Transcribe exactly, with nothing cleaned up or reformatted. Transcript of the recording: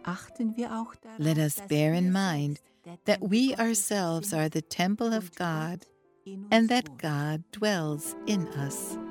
Let us bear in mind that we ourselves are the temple of God and that God dwells in us.